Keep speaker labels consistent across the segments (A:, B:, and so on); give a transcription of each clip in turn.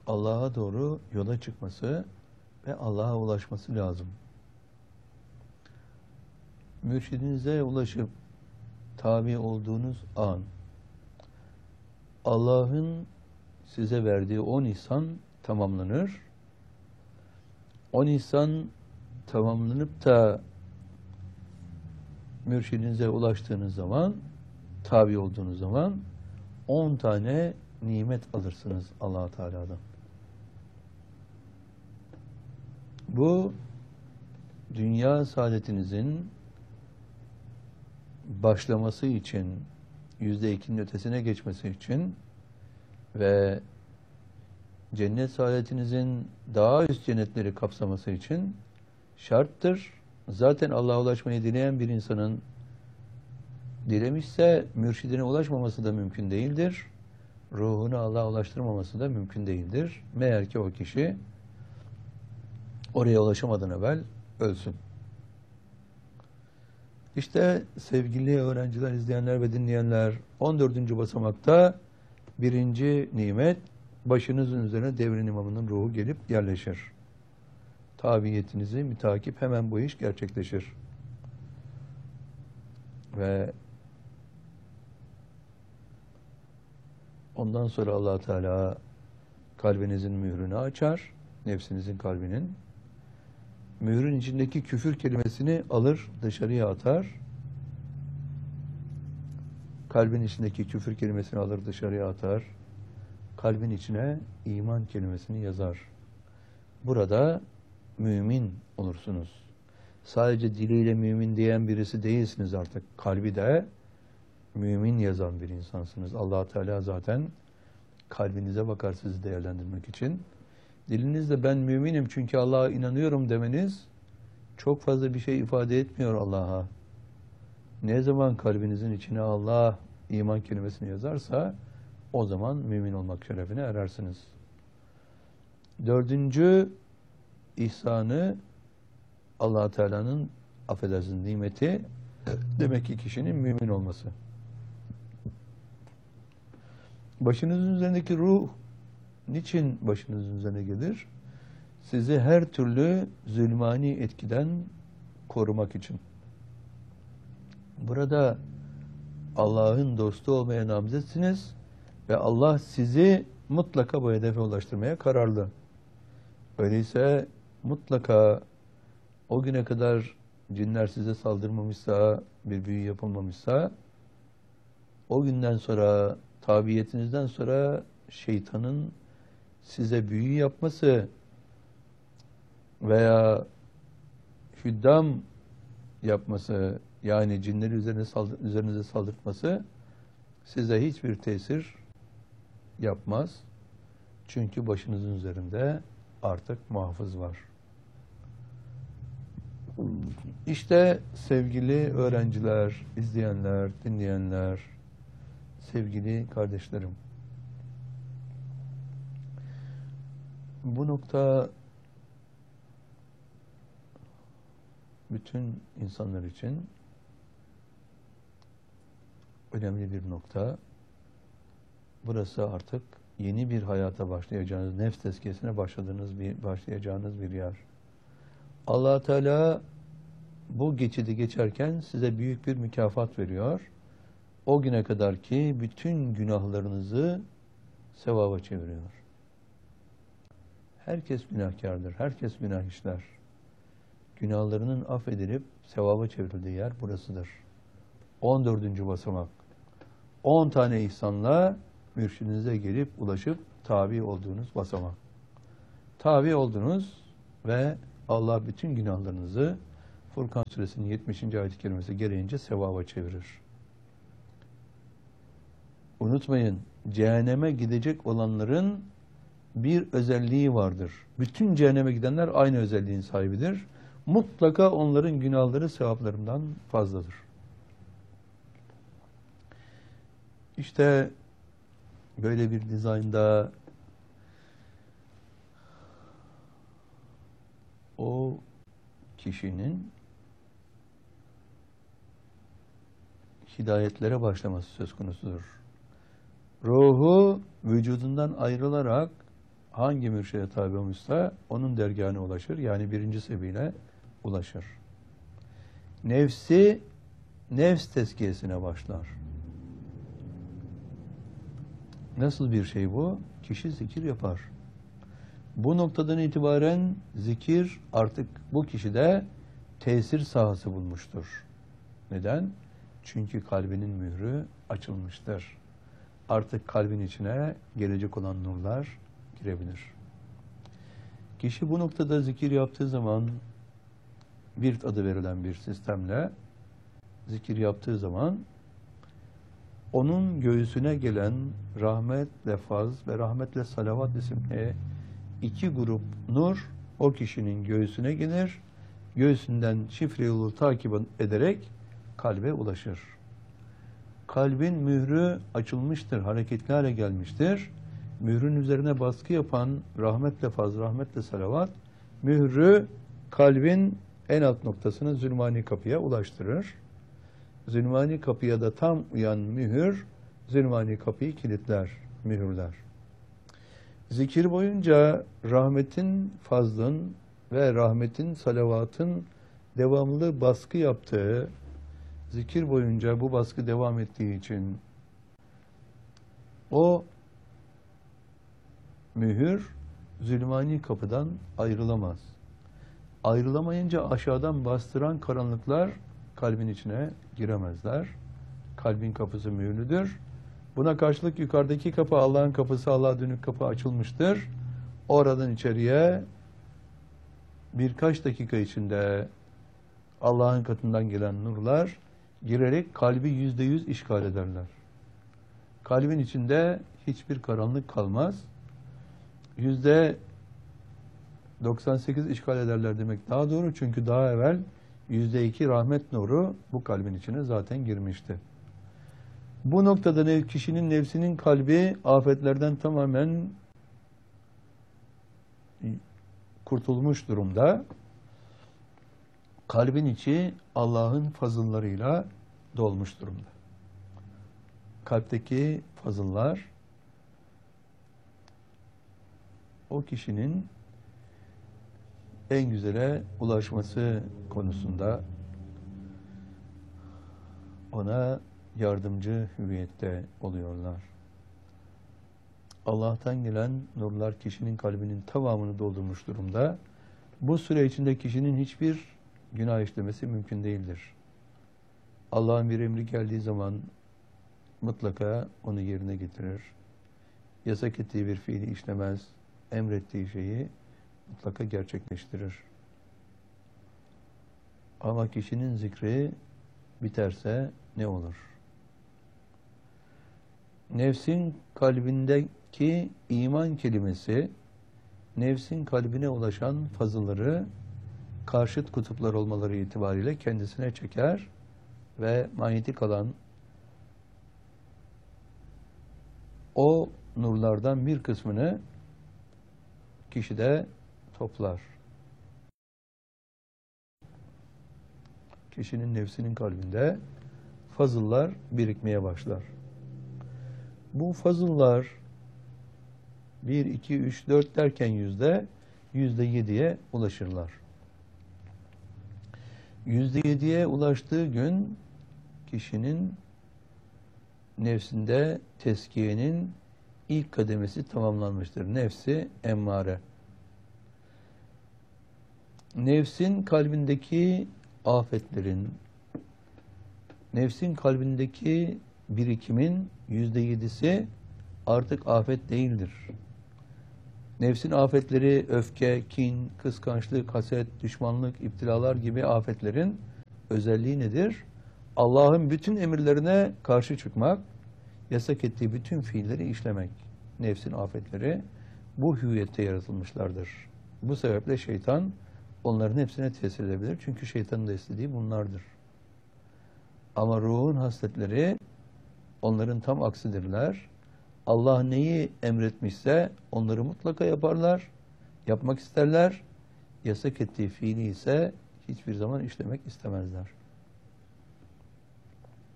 A: Allah'a doğru yola çıkması ve Allah'a ulaşması lazım. Mürşidinize ulaşıp tabi olduğunuz an Allah'ın size verdiği 10 ihsan tamamlanır. 10 ihsan tamamlanıp da mürşidinize ulaştığınız zaman, tabi olduğunuz zaman 10 tane nimet alırsınız Allah Teala'dan. Bu dünya saadetinizin başlaması için, %2'nin ötesine geçmesi için ve cennet saadetinizin daha üst cennetleri kapsaması için şarttır. Zaten Allah'a ulaşmayı dileyen bir insanın dilemişse mürşidine ulaşmaması da mümkün değildir. Ruhunu Allah'a ulaştırmaması da mümkün değildir. Meğer ki o kişi oraya ulaşamadan evvel ölsün. İşte sevgili öğrenciler, izleyenler ve dinleyenler, 14. basamakta birinci nimet, başınızın üzerine devrin imamının ruhu gelip yerleşir. Tabiyetinizi mütakip hemen bu iş gerçekleşir. Ve ondan sonra Allah Teala kalbinizin mührünü açar, nefsinizin kalbinin. Mührün içindeki küfür kelimesini alır, dışarıya atar. Kalbin içindeki küfür kelimesini alır, dışarıya atar. Kalbin içine iman kelimesini yazar. Burada mümin olursunuz. Sadece diliyle mümin diyen birisi değilsiniz artık. Kalbi de mümin yazan bir insansınız. Allah Teala zaten kalbinize bakar sizi değerlendirmek için. Dilinizde ben müminim çünkü Allah'a inanıyorum demeniz çok fazla bir şey ifade etmiyor Allah'a. Ne zaman kalbinizin içine Allah iman kelimesini yazarsa o zaman mümin olmak şerefine erersiniz. 4. ihsanı Allah Teala'nın affedersiniz nimeti demek ki kişinin mümin olması. Başınızın üzerindeki ruh niçin başınızın üzerine gelir? Sizi her türlü zulmani etkiden korumak için. Burada Allah'ın dostu olmaya namzetsiniz ve Allah sizi mutlaka bu hedefe ulaştırmaya kararlı. Öyleyse mutlaka o güne kadar cinler size saldırmamışsa, bir büyü yapılmamışsa, o günden sonra, tabiyetinizden sonra şeytanın size büyü yapması veya hüddam yapması, yani cinleri üzerinize saldırtması size hiçbir tesir yapmaz. Çünkü başınızın üzerinde artık muhafız var. İşte sevgili öğrenciler, izleyenler, dinleyenler, sevgili kardeşlerim. Bu nokta bütün insanlar için önemli bir nokta. Burası artık yeni bir hayata başlayacağınız, nefs tezkiyesine başlayacağınız bir yer. Allah Teala bu geçidi geçerken size büyük bir mükafat veriyor. O güne kadar ki bütün günahlarınızı sevaba çeviriyor. Herkes günahkardır, herkes günah işler. Günahlarının affedilip sevaba çevrildiği yer burasıdır. 14. basamak. 10 tane ihsanla mürşidinize gelip ulaşıp tabi olduğunuz basamak. Tabi oldunuz ve Allah bütün günahlarınızı Furkan Suresinin 70. ayet-i kerimesi gereğince sevaba çevirir. Unutmayın, cehenneme gidecek olanların bir özelliği vardır. Bütün cehenneme gidenler aynı özelliğin sahibidir. Mutlaka onların günahları sevaplarından fazladır. İşte böyle bir dizaynda o kişinin hidayetlere başlaması söz konusudur. Ruhu vücudundan ayrılarak hangi mürşide tabi olmuşsa onun dergâhına ulaşır. Yani birinci sebile ulaşır. Nefsi nefs tezkiyesine başlar. Nasıl bir şey bu? Kişi zikir yapar. Bu noktadan itibaren zikir artık bu kişide tesir sahası bulmuştur. Neden? Çünkü kalbinin mührü açılmıştır. Artık kalbin içine gelecek olan nurlar girebilir. Kişi bu noktada zikir yaptığı zaman virt adı verilen bir sistemle zikir yaptığı zaman onun göğsüne gelen rahmetle faz ve rahmetle salavat isimli iki grup nur o kişinin göğsüne gelir. Göğsünden şifre yolu takip ederek kalbe ulaşır. Kalbin mührü açılmıştır, hareketli hale gelmiştir. Mührün üzerine baskı yapan rahmetle faz, rahmetle salavat, mührü kalbin en alt noktasına zülmani kapıya ulaştırır. Zülmani kapıya da tam uyan mühür, zülmani kapıyı kilitler, mühürler. Zikir boyunca rahmetin, fazlın ve rahmetin, salavatın devamlı baskı yaptığı, zikir boyunca bu baskı devam ettiği için o mühür zülmani kapıdan ayrılamaz. Ayrılamayınca aşağıdan bastıran karanlıklar kalbin içine giremezler. Kalbin kapısı mühürlüdür. Buna karşılık yukarıdaki kapı, Allah'ın kapısı, Allah'a dönük kapı açılmıştır. Oradan içeriye birkaç dakika içinde Allah'ın katından gelen nurlar girerek kalbi %100 işgal ederler. Kalbin içinde hiçbir karanlık kalmaz. %98 işgal ederler demek daha doğru. Çünkü daha evvel %2 rahmet nuru bu kalbin içine zaten girmişti. Bu noktada kişinin nefsinin kalbi afetlerden tamamen kurtulmuş durumda. Kalbin içi Allah'ın fazıllarıyla dolmuş durumda. Kalpteki fazıllar o kişinin en güzele ulaşması konusunda ona yardımcı hüviyette oluyorlar. Allah'tan gelen nurlar kişinin kalbinin tamamını doldurmuş durumda. Bu süre içinde kişinin hiçbir günah işlemesi mümkün değildir. Allah'ın bir emri geldiği zaman mutlaka onu yerine getirir. Yasak ettiği bir fiili işlemez, emrettiği şeyi mutlaka gerçekleştirir. Ama kişinin zikri biterse ne olur? Nefsin kalbindeki iman kelimesi, nefsin kalbine ulaşan fazılları karşıt kutuplar olmaları itibariyle kendisine çeker ve manyetik alan o nurlardan bir kısmını kişide toplar. Kişinin nefsinin kalbinde fazıllar birikmeye başlar. Bu fazıllar 1, 2, 3, 4 derken %7'ye ulaşırlar. %7'ye ulaştığı gün kişinin nefsinde teskiyenin ilk kademesi tamamlanmıştır. Nefsi emmare. Nefsin kalbindeki afetlerin, nefsin kalbindeki birikimin %7'si artık afet değildir. Nefsin afetleri öfke, kin, kıskançlık, haset, düşmanlık, iptilalar gibi afetlerin özelliği nedir? Allah'ın bütün emirlerine karşı çıkmak, yasak ettiği bütün fiilleri işlemek. Nefsin afetleri bu hüviyette yaratılmışlardır. Bu sebeple şeytan onların hepsine tesir edebilir. Çünkü şeytanın da istediği bunlardır. Ama ruhun hasletleri onların tam aksidirler. Allah neyi emretmişse onları mutlaka yaparlar, yapmak isterler. Yasak ettiği fiili ise hiçbir zaman işlemek istemezler.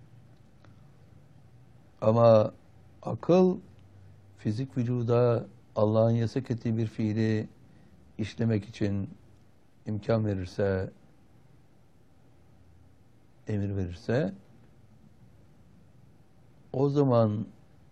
A: Ama akıl fizik vücuda Allah'ın yasak ettiği bir fiili işlemek için imkan verirse, emir verirse, o zaman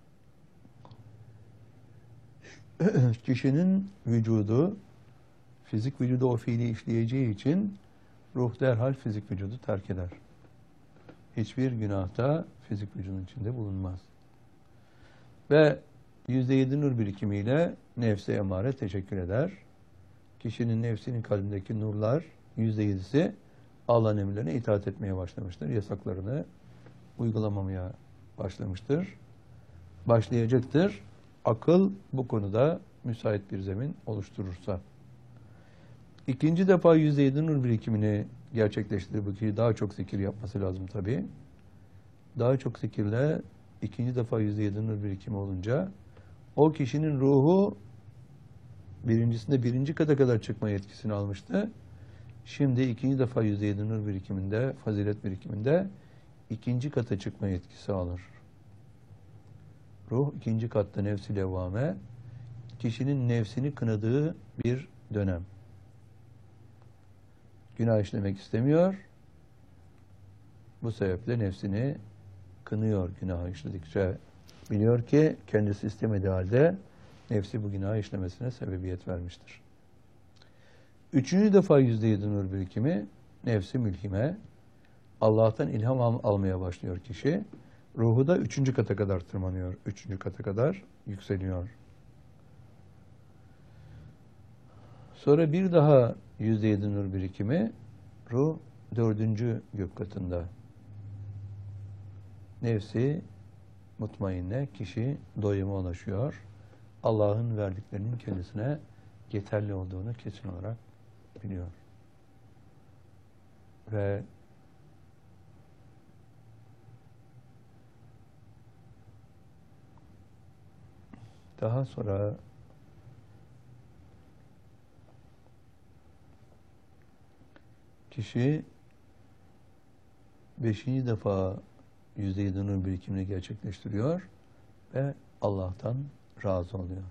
A: kişinin vücudu, fizik vücudu o fiili işleyeceği için ruh derhal fizik vücudu terk eder. Hiçbir günahta fizik vücudun içinde bulunmaz. Ve %7 nur birikimiyle nefse emare teşekkür eder. Kişinin nefsinin kalbindeki nurlar %7'si Allah'ın emirlerine itaat etmeye başlamıştır. Yasaklarını uygulamamaya başlamıştır. Başlayacaktır. Akıl bu konuda müsait bir zemin oluşturursa. İkinci defa %7 nur birikimini gerçekleştirip bu kişi daha çok zikir yapması lazım tabii. Daha çok zikirle ikinci defa %7 nur birikimi olunca o kişinin ruhu birincisinde birinci kata kadar çıkma yetkisini almıştı. Şimdi ikinci defa %7 nur birikiminde, fazilet birikiminde ikinci kata çıkma yetkisi alır. Ruh ikinci katta nefs-i levvame, kişinin nefsini kınadığı bir dönem. Günah işlemek istemiyor. Bu sebeple nefsini kınıyor günah işledikçe. Biliyor ki kendisi istemediği halde nefsi bu günah işlemesine sebebiyet vermiştir. Üçüncü defa %7 nur birikimi nefsi mülhime. Allah'tan ilham almaya başlıyor kişi. Ruhu da üçüncü kata kadar tırmanıyor. Üçüncü kata kadar yükseliyor. Sonra bir daha %7 nur birikimi ruh dördüncü gök katında. Nefsi mutmainne kişi doyuma ulaşıyor. Allah'ın verdiklerinin kendisine yeterli olduğunu kesin olarak biliyor. Ve daha sonra kişi beşinci defa %7 nur birikimini gerçekleştiriyor ve Allah'tan razı oluyor.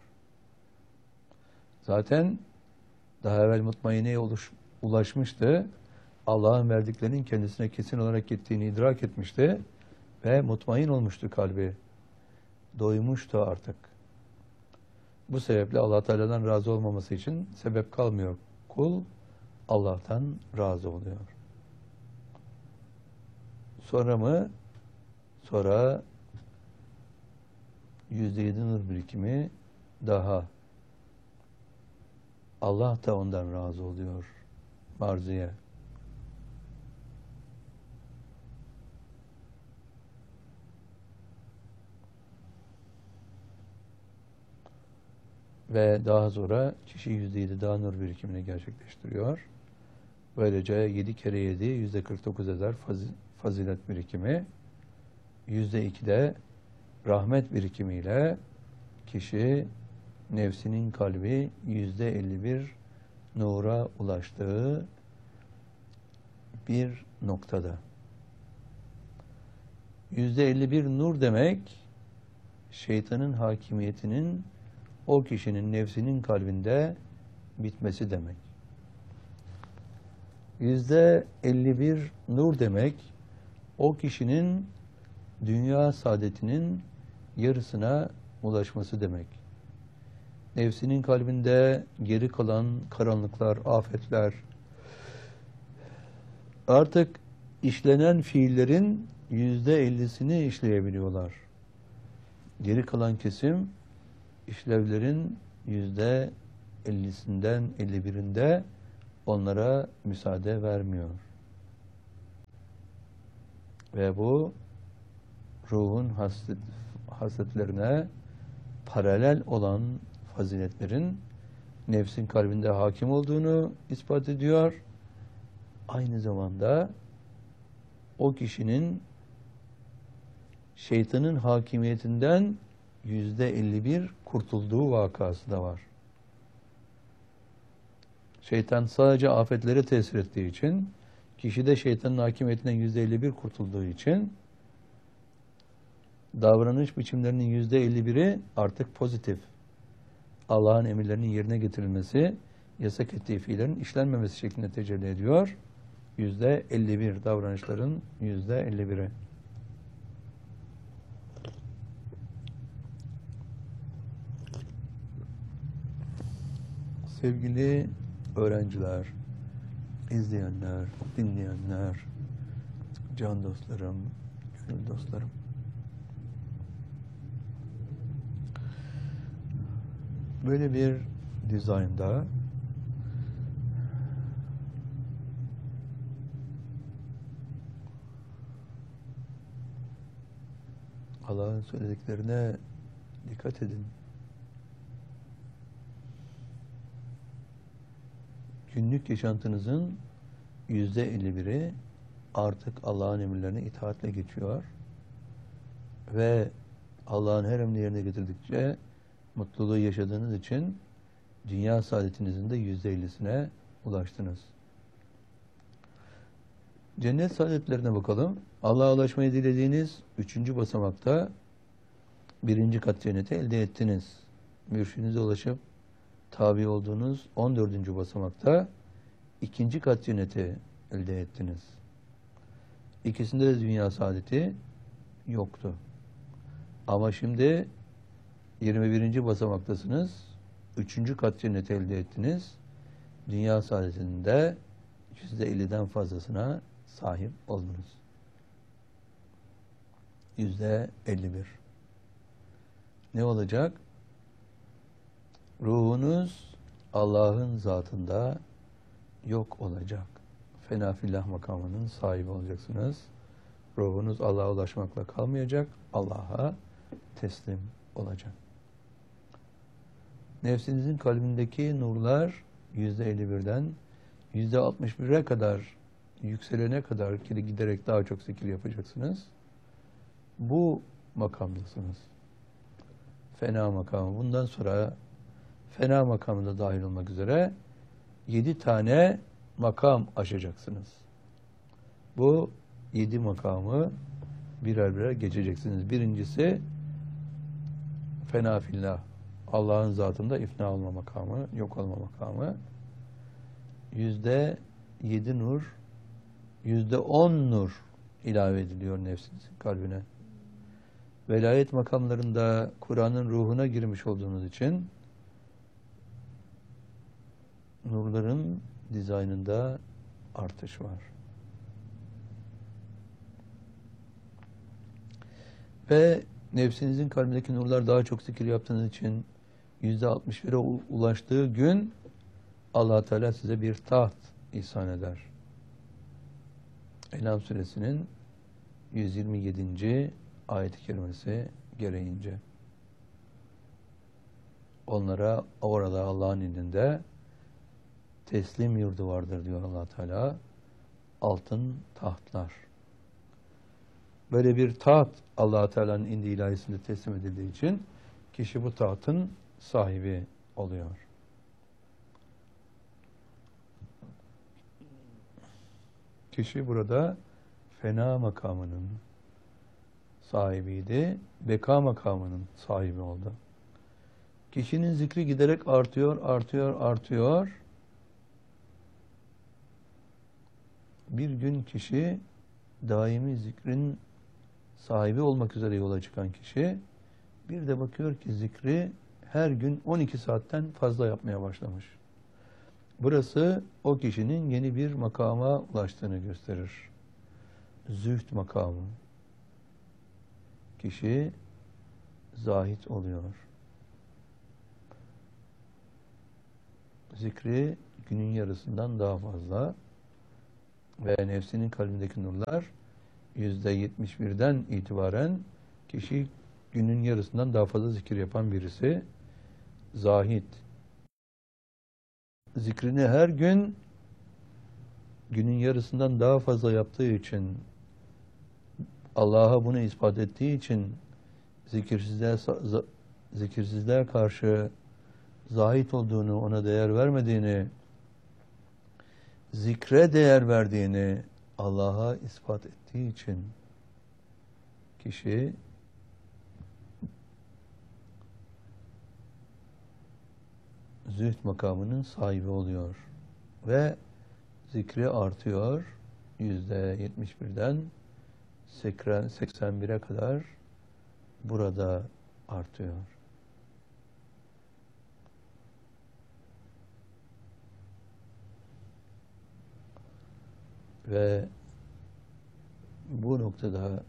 A: Zaten daha evvel mutmaineye ulaşmıştı. Allah'ın verdiklerinin kendisine kesin olarak gittiğini idrak etmişti ve mutmain olmuştu kalbi. Doymuştu artık. Bu sebeple Allah Teala'dan razı olmaması için sebep kalmıyor. Kul Allah'tan razı oluyor. Sonra mı? Sonra %7 nur birikimi daha. Allah da ondan razı oluyor. Marziye. Ve daha sonra kişi %7 daha nur birikimini gerçekleştiriyor. Böylece 7 kere 7 %49 eder fazilet birikimi. %2 de rahmet birikimiyle kişi nefsinin kalbi %51 nura ulaştığı bir noktada. %51 nur demek şeytanın hakimiyetinin o kişinin nefsinin kalbinde bitmesi demek. %51 nur demek o kişinin dünya saadetinin yarısına ulaşması demek. Nefsinin kalbinde geri kalan karanlıklar, afetler, artık işlenen fiillerin %50'sini işleyebiliyorlar. Geri kalan kesim işlevlerin %50'sinden 51'inde onlara müsaade vermiyor. Ve bu ruhun hasletlerine paralel olan faziletlerin nefsin kalbinde hakim olduğunu ispat ediyor. Aynı zamanda o kişinin şeytanın hakimiyetinden %51 kurtulduğu vakası da var. Şeytan sadece afetlere tesir ettiği için, kişi de şeytanın hakimiyetinden %51 kurtulduğu için davranış biçimlerinin %51'i artık pozitif. Allah'ın emirlerinin yerine getirilmesi, yasak ettiği fiillerin işlenmemesi şeklinde tecelli ediyor. %51 davranışların %51'i. Sevgili öğrenciler, izleyenler, dinleyenler, can dostlarım, gönül dostlarım. Böyle bir dizaynda Allah'ın söylediklerine dikkat edin. Günlük yaşantınızın %51'i artık Allah'ın emirlerine itaatle geçiyor ve Allah'ın her emrini yerine getirdikçe mutluluğu yaşadığınız için dünya saadetinizin de %50'sine ulaştınız. Cennet saadetlerine bakalım. Allah'a ulaşmayı dilediğiniz 3. basamakta 1. kat cenneti elde ettiniz. Mürşidinize ulaşıp tabi olduğunuz 14. basamakta 2. kat cenneti elde ettiniz. İkisinde de dünya saadeti yoktu. Ama şimdi 21. basamaktasınız. 3. kat cenneti elde ettiniz. Dünya saadetinin de %50'den fazlasına sahip oldunuz. %51. Ne olacak? Ruhunuz Allah'ın zatında yok olacak. Fena fillah makamının sahibi olacaksınız. Ruhunuz Allah'a ulaşmakla kalmayacak. Allah'a teslim olacak. Nefsinizin kalbindeki nurlar %51'den %61'e kadar yükselene kadar ki giderek daha çok zikir yapacaksınız. Bu makamdasınız. Fena makamı. Bundan sonra fena makamında dahil olmak üzere 7 tane makam aşacaksınız. Bu 7 makamı birer birer geçeceksiniz. Birincisi fena fillah. Allah'ın zatında ifna olma makamı, yok olma makamı. %7 nur, %10 nur ilave ediliyor nefsinizin kalbine. Velayet makamlarında Kur'an'ın ruhuna girmiş olduğunuz için nurların dizaynında artış var. Ve nefsinizin kalbindeki nurlar daha çok zikir yaptığınız için %61'e ulaştığı gün Allah Teala size bir taht ihsan eder. En'am suresinin 127. ayet-i kerimesi gereğince. Onlara orada Allah'ın indinde teslim yurdu vardır diyor Allah Teala. Altın tahtlar. Böyle bir taht Allah Teala'nın indi ilahisinde teslim edildiği için kişi bu tahtın sahibi oluyor. Kişi burada fena makamının sahibiydi, beka makamının sahibi oldu. Kişinin zikri giderek artıyor. Bir gün kişi daimi zikrin sahibi olmak üzere yola çıkan kişi bir de bakıyor ki zikri her gün 12 saatten fazla yapmaya başlamış. Burası o kişinin yeni bir makama ulaştığını gösterir. Zühd makamı. Kişi zahit oluyor. Zikri günün yarısından daha fazla ve nefsinin kalbindeki nurlar %71'den itibaren kişi günün yarısından daha fazla zikir yapan birisi zahit. Zikrini her gün günün yarısından daha fazla yaptığı için, Allah'a bunu ispat ettiği için zikirsizliğe karşı zahit olduğunu, ona değer vermediğini, zikre değer verdiğini Allah'a ispat ettiği için kişi zühd makamının sahibi oluyor. Ve zikri artıyor. %71'den 81'e kadar burada artıyor. Ve bu noktada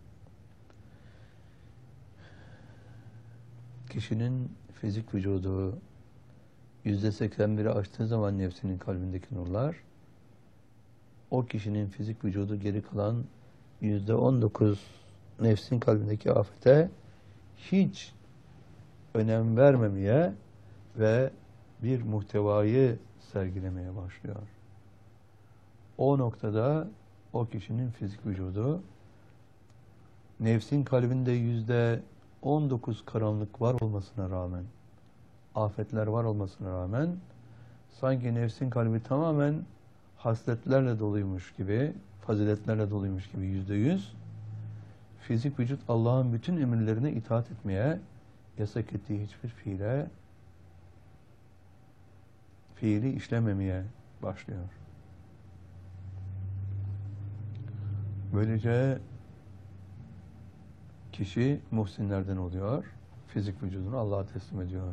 A: kişinin fizik vücudu %81'i aştığı zaman nefsinin kalbindeki nurlar, o kişinin fizik vücudu geri kalan %19 nefsin kalbindeki afete hiç önem vermemeye ve bir muhtevayı sergilemeye başlıyor. O noktada o kişinin fizik vücudu nefsin kalbinde %19 karanlık var olmasına rağmen, afetler var olmasına rağmen sanki nefsin kalbi tamamen hasletlerle doluymuş gibi, faziletlerle doluymuş gibi %100, fizik vücut Allah'ın bütün emirlerine itaat etmeye, yasak ettiği hiçbir fiili işlememeye başlıyor. Böylece kişi muhsinlerden oluyor, fizik vücudunu Allah'a teslim ediyor.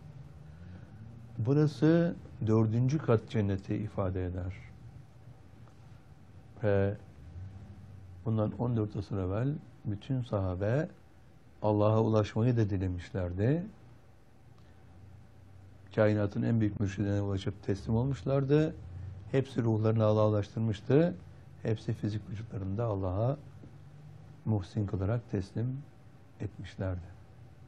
A: Burası 4. kat cenneti ifade eder. Ve bundan 14 asır evvel bütün sahabe Allah'a ulaşmayı da dilemişlerdi. Kainatın en büyük mürşidine ulaşıp teslim olmuşlardı. Hepsi ruhlarını Allah'a ulaştırmıştı. Hepsi fizik vücutlarında Allah'a muhsin kılarak teslim etmişlerdi.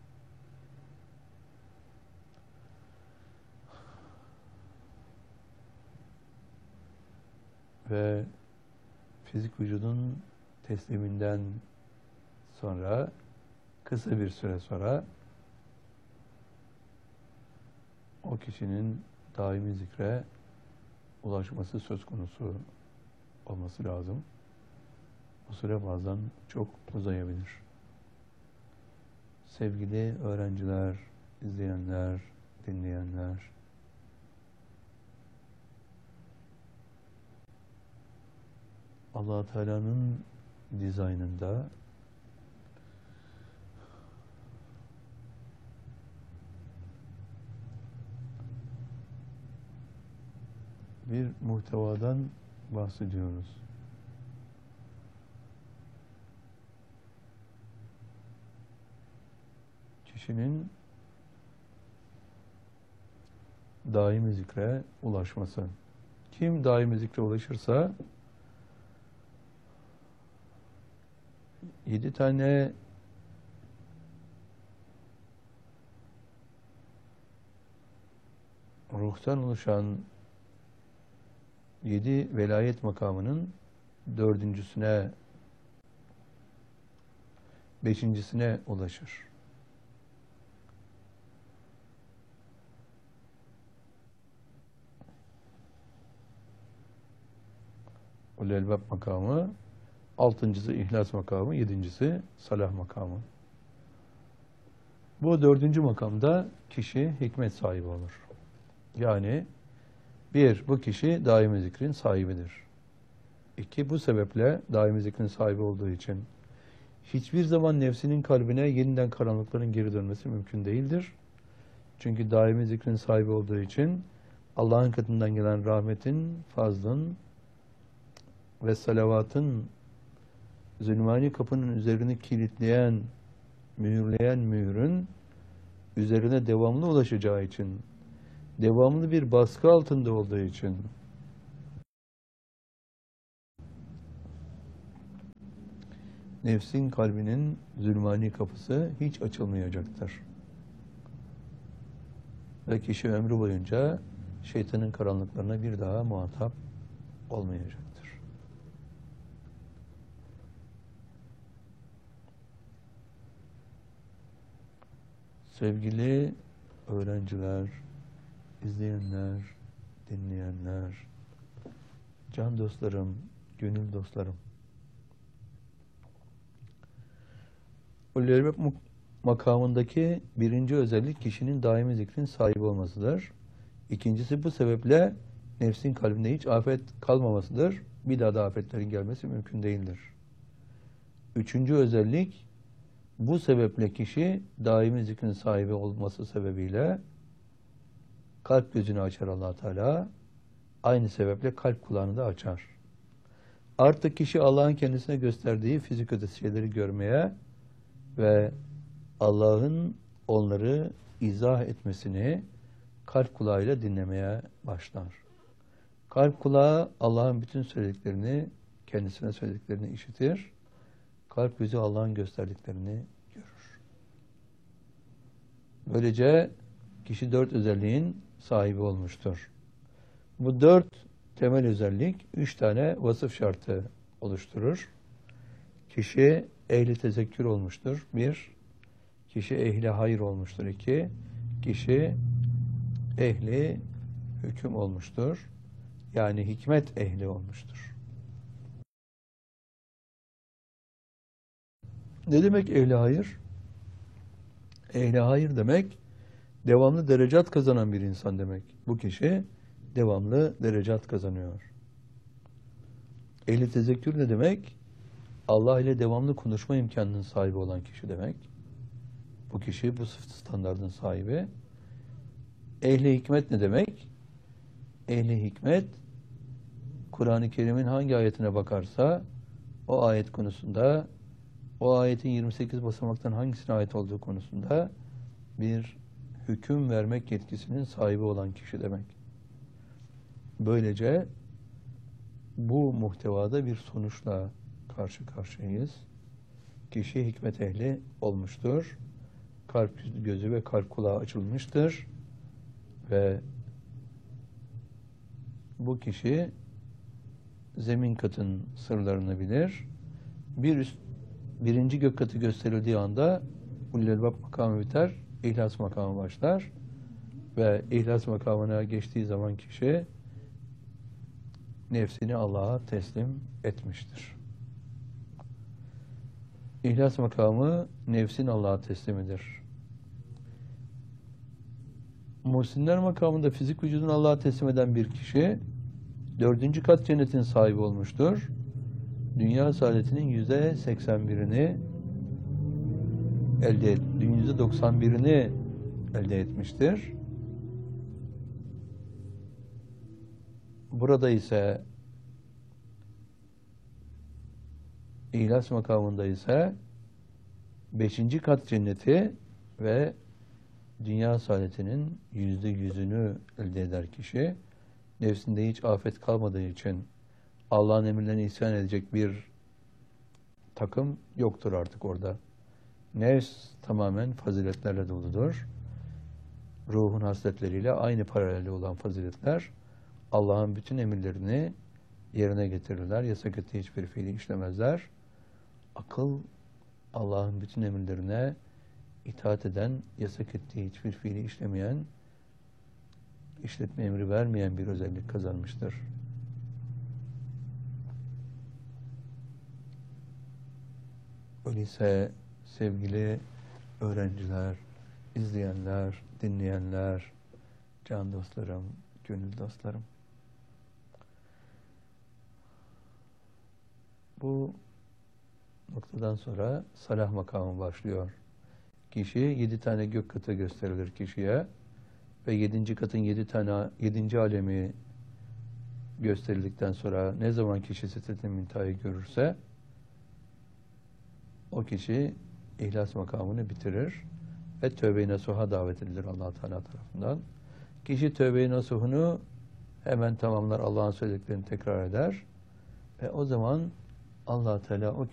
A: Ve fizik vücudun tesliminden sonra, kısa bir süre sonra o kişinin daimi zikre ulaşması söz konusu olması lazım. Bu süre bazen çok uzayabilir. Sevgili öğrenciler, izleyenler, dinleyenler, Allah Teala'nın dizaynında bir muhtevadan bahsediyoruz. Kişinin daimi zikre ulaşması. Kim daimi zikre ulaşırsa 7 tane ruhtan oluşan 7 velayet makamının 4.'süne 5.'sine ulaşır. Ulul Elbab makamı, 6.'sı İhlas makamı, 7.'si Salah makamı. Bu 4. makamda kişi hikmet sahibi olur. Yani 1. Bu kişi daimi zikrin sahibidir. 2. Bu sebeple daimi zikrin sahibi olduğu için hiçbir zaman nefsinin kalbine yeniden karanlıkların geri dönmesi mümkün değildir. Çünkü daimi zikrin sahibi olduğu için Allah'ın katından gelen rahmetin, fazlın ve salavatın zulmani kapının üzerini kilitleyen, mühürleyen mührün üzerine devamlı ulaşacağı için, devamlı bir baskı altında olduğu için nefsin kalbinin zulmani kapısı hiç açılmayacaktır. Ve kişi ömrü boyunca şeytanın karanlıklarına bir daha muhatap olmayacaktır. Sevgili öğrenciler, izleyenler, dinleyenler, can dostlarım, gönül dostlarım. Ulul Elbab makamındaki 1. özellik kişinin daimi zikrin sahibi olmasıdır. İkincisi bu sebeple nefsin kalbinde hiç afet kalmamasıdır. Bir daha da afetlerin gelmesi mümkün değildir. Üçüncü özellik, bu sebeple kişi daimi zikrin sahibi olması sebebiyle kalp gözünü açar Allah Teala. Aynı sebeple kalp kulağını da açar. Artık kişi Allah'ın kendisine gösterdiği fizik ötesi şeyleri görmeye ve Allah'ın onları izah etmesini kalp kulağıyla dinlemeye başlar. Kalp kulağı Allah'ın bütün söylediklerini, kendisine söylediklerini işitir. Kalp gözü Allah'ın gösterdiklerini görür. Böylece kişi 4 özelliğin sahibi olmuştur. Bu 4 temel özellik 3 tane vasıf şartı oluşturur. Kişi ehli tezekkür olmuştur. 1. Kişi ehli hayır olmuştur. 2. Kişi ehli hüküm olmuştur. Yani hikmet ehli olmuştur. Ne demek ehli hayır? Ehli hayır demek devamlı derecat kazanan bir insan demek. Bu kişi devamlı derecat kazanıyor. Ehli tezekkür ne demek? Allah ile devamlı konuşma imkanının sahibi olan kişi demek. Bu kişi bu standardın sahibi. Ehli hikmet ne demek? Ehli hikmet, Kur'an-ı Kerim'in hangi ayetine bakarsa o ayet konusunda, o ayetin 28 basamaktan hangisine ait olduğu konusunda bir hüküm vermek yetkisinin sahibi olan kişi demek. Böylece bu muhtevada bir sonuçla karşı karşıyayız. Kişi hikmet ehli olmuştur. Kalp gözü ve kalp kulağı açılmıştır. Ve bu kişi zemin katın sırlarını bilir. Birinci gök katı gösterildiği anda Ulul Elbab makamı biter, İhlas makamı başlar. Ve İhlas makamına geçtiği zaman kişi nefsini Allah'a teslim etmiştir. İhlas makamı nefsin Allah'a teslimidir. Muhsinler makamında fizik vücudunu Allah'a teslim eden bir kişi 4. kat cennetin sahibi olmuştur. Dünya saadetinin %81'ini %91'ini elde etmiştir. Burada ise İhlas makamında ise 5. kat cenneti ve dünya saadetinin %100'ünü elde eder kişi. Nefsinde hiç afet kalmadığı için Allah'ın emirlerine isyan edecek bir takım yoktur artık orada. Nefs tamamen faziletlerle doludur. Ruhun hasletleriyle aynı paralelde olan faziletler Allah'ın bütün emirlerini yerine getirirler. Yasak ettiği hiçbir fiili işlemezler. Akıl Allah'ın bütün emirlerine itaat eden, yasak ettiği hiçbir fiili işlemeyen, işletme emri vermeyen bir özellik kazanmıştır. Öyleyse sevgili öğrenciler, izleyenler, dinleyenler, can dostlarım, gönül dostlarım, bu noktadan sonra salah makamı başlıyor. Kişi 7 tane gök katı gösterilir kişiye ve 7. katın 7. alemi gösterildikten sonra ne zaman kişi Sidret-i Münteha'yı görürse o kişi İhlas makamını bitirir ve tövbe-i nasuha davet edilir Allah Teala tarafından. Kişi tövbe-i nasuhunu hemen tamamlar, Allah'ın söylediklerini tekrar eder ve o zaman Allah Teala o